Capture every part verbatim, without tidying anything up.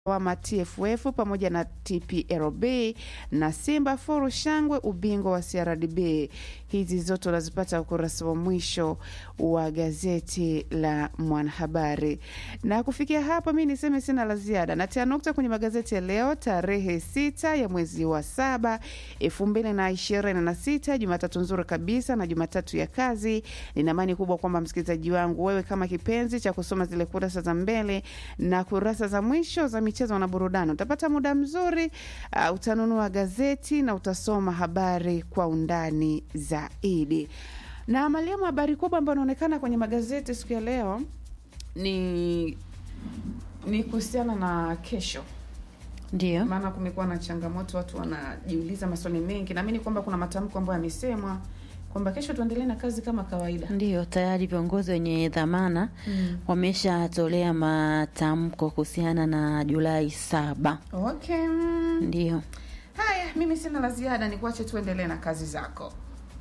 wa T F F pamoja na T P L B na Simba Furu Shangwe ubingwa wa C R D B. Hizi zote unazipata ukurasa wa mwisho wa gazeti la Mwanahabari. Na kufikia hapa mimi niseme sina la ziada. Natia nukta kwenye magazeti ya leo tarehe sita ya mwezi wa saba elfu mbili na ishirini na sita, Jumatatu nzuri kabisa na Jumatatu ya kazi. Nina imani kubwa kwamba msikilizaji wangu wewe kama kipenzi cha kusoma zile kurasa za mbele na kurasa za mwisho za michezo na burudani utapata muda mzuri, uh, utanunua gazeti na utasoma habari kwa undani zaidi. Na maliamu habari kubwa ambayo inaonekana kwenye magazeti siku ya leo ni ni kuhusiana na kesho. Ndio. Maana kumekuwa na changamoto, watu wanajiuliza maswali mengi. Naamini kwamba kuna matamko ambayo yamesemwa kwamba kesho tuendelee na kazi kama kawaida. Ndio, tayari viongozi wenye dhamana mm. wameshatolea matamko kuhusiana na Julai saba. Okay. Ndio. Haya, mimi sina la ziada, nikuache tuendelee na kazi zako.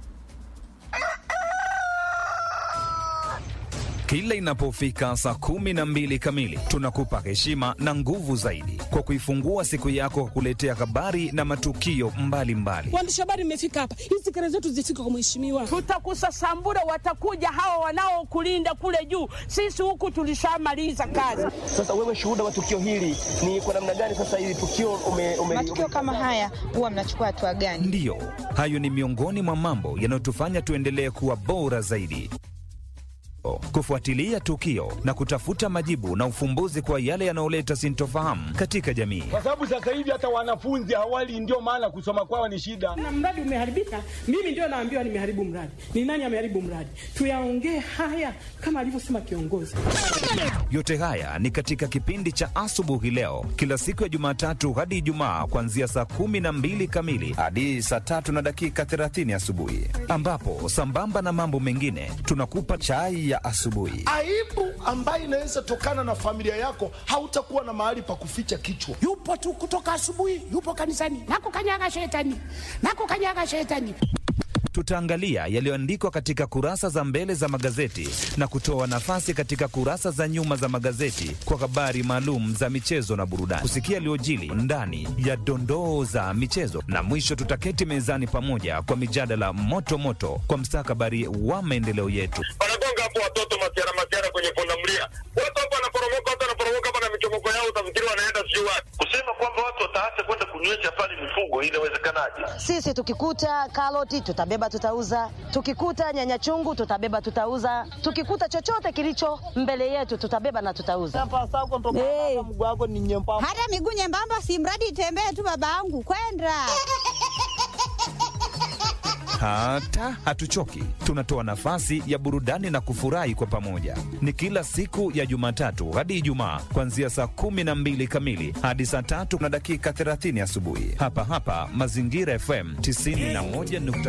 Kila inapofika saa kumi na mbili kamili, tunakupa heshima na nguvu zaidi kwa kuifungua siku yako kwa kuletea habari na matukio mbalimbali. Waandishi habari mmefika hapa, hizi kelele zetu zifike kwa mheshimiwa. Tutakusasambura, watakuja hawa wanaokulinda kule juu. Sisi huku tulishamaliza kazi. Sasa wewe shuhuda wa tukio hili, ni kwa namna gani sasa hili tukio ume, ume matukio ume... kama haya huwa mnachukua hatua gani? Ndio, hayo ni miongoni mwa mambo yanayotufanya tuendelee kuwa bora zaidi. Kufuatilia tukio na kutafuta majibu na ufumbuzi kwa yale yanayoleta sintofahamu katika jamii. Kwa sababu sasa hivi hata wanafunzi hawali, ndio maana kusoma kwao ni shida. Na mradi umeharibika, mimi ndio naambiwa nimeharibu mradi. Ni nani ameharibu mradi? Tuyaongee haya kama alivyosema kiongozi. Yote haya ni katika kipindi cha Asubuhi Leo, kila siku ya Jumatatu hadi Ijumaa kuanzia saa kumi na mbili kamili hadi saa tatu na dakika thelathini asubuhi, ambapo sambamba na mambo mengine tunakupa chai ya asubuhi. Aibu ambayo inaweza tokana na familia yako, hautakuwa na mahali pa kuficha kichwa. Yupo tu kutoka asubuhi, yupo kanisani, nakukanyaga shetani, nakukanyaga shetani. Tutaangalia yaliyoandikwa katika kurasa za mbele za magazeti na kutoa nafasi katika kurasa za nyuma za magazeti kwa habari maalum za michezo na burudani, kusikia yaliyojili ndani ya dondoo za michezo, na mwisho tutaketi mezani pamoja kwa mijadala moto moto kwa mstakabali wa maendeleo yetu. Wanagonga hapo watoto masiara masiara kwenye pundamilia. Watu hapo wanaporomoka, watu wanaporomoka hapa na michomoko yao, utafikiri wanaenda sijui wapi. Kusema kwamba watu wataacha kwenda kunywesha pale mifugo, inawezekanaje? Sisi tukikuta karoti tutabeba tutauza, tukikuta nyanya chungu tutabeba tutauza, tukikuta chochote kilicho mbele yetu tutabeba na tutauza. Hey. Hata miguu nyembamba si mradi itembee tu babangu kwenda. Hata hatuchoki, tunatoa nafasi ya burudani na kufurahi kwa pamoja. Ni kila siku ya Jumatatu hadi Ijumaa kuanzia saa kumi na mbili kamili hadi saa tatu na dakika thelathini asubuhi, hapa hapa Mazingira F M tisini na moja nukta